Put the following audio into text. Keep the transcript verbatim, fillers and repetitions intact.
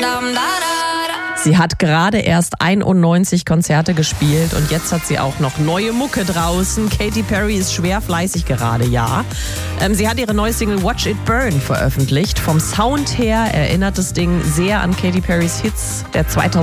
Sie hat gerade erst einundneunzig Konzerte gespielt und jetzt hat sie auch noch neue Mucke draußen. Katy Perry ist schwer fleißig gerade, ja. Ähm, sie hat ihre neue Single Watch It Burn veröffentlicht. Vom Sound her erinnert das Ding sehr an Katy Perrys Hits der zweitausend